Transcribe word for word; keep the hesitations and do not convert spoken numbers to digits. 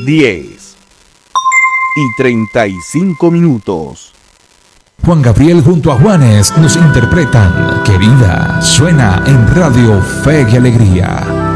diez y treinta y cinco minutos. Juan Gabriel junto a Juanes nos interpretan Querida, suena en Radio Fe y Alegría.